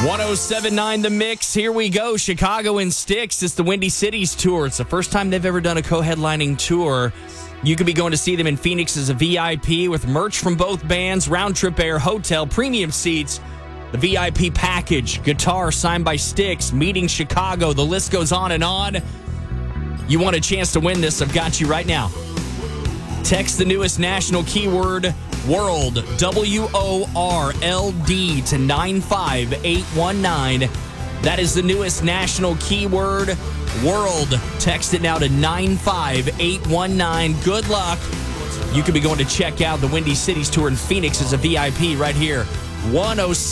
107.9 The Mix. Here we go. Chicago and Styx. It's the Windy Cities tour. It's the first time they've ever done a co-headlining tour. You could be going to see them in Phoenix as a VIP with merch from both bands, round-trip air, hotel, premium seats, the VIP package, guitar signed by Styx, meeting Chicago. The list goes on and on. You want a chance to win this? I've got you right now. Text the newest national keyword, WORLD, WORLD, to 95819. That is the newest national keyword, WORLD. Text it now to 95819. Good luck. You could be going to check out the Windy Cities tour in Phoenix as a VIP right here. 106.